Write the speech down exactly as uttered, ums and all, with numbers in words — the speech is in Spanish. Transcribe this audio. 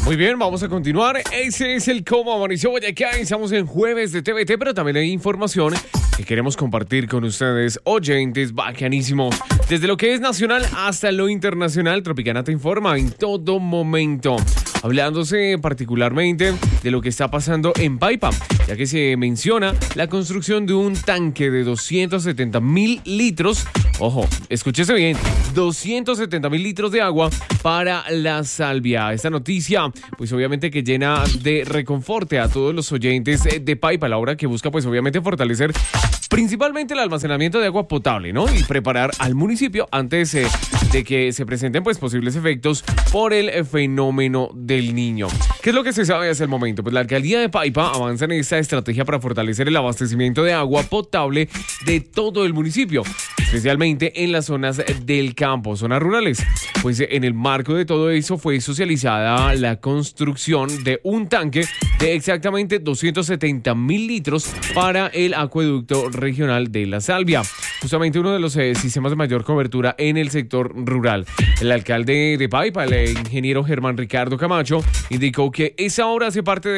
Muy bien, vamos a continuar. Ese es el Cómo Amaneció Boyacá. Estamos en jueves de T V T, pero también hay información que queremos compartir con ustedes, oyentes bacanísimos. Desde lo que es nacional hasta lo internacional, Tropicana te informa en todo momento. Hablándose particularmente de lo que está pasando en Paipa, ya que se menciona la construcción de un tanque de doscientos setenta mil litros. Ojo, escúchese bien, doscientos setenta mil litros de agua para la salvia. Esta noticia, pues obviamente que llena de reconforte a todos los oyentes de Paipa, a la hora que busca, pues obviamente fortalecer principalmente el almacenamiento de agua potable, ¿no? Y preparar al municipio antes eh, de que se presenten, pues, posibles efectos por el fenómeno del niño. ¿Qué es lo que se sabe hasta el momento? Pues la alcaldía de Paipa avanza en esta estrategia para fortalecer el abastecimiento de agua potable de todo el municipio, especialmente en las zonas del campo, zonas rurales. Pues en el marco de todo eso fue socializada la construcción de un tanque de exactamente doscientos setenta mil litros para el acueducto regional de La Salvia, justamente uno de los eh, sistemas de mayor cobertura en el sector rural. El alcalde de Paipa, el ingeniero Germán Ricardo Camacho, indicó que esa obra hace parte de